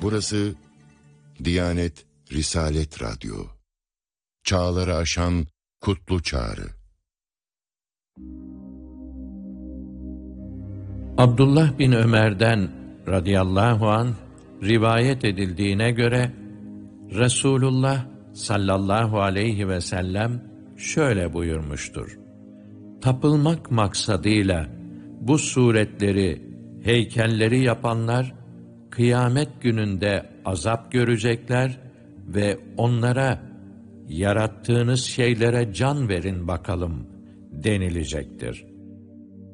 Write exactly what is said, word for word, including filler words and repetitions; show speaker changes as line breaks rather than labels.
Burası Diyanet Risalet Radyo. Çağları aşan kutlu çağrı.
Abdullah bin Ömer'den radıyallahu anh rivayet edildiğine göre Resulullah sallallahu aleyhi ve sellem şöyle buyurmuştur: tapılmak maksadıyla bu suretleri, heykelleri yapanlar kıyamet gününde azap görecekler ve onlara yarattığınız şeylere can verin bakalım denilecektir.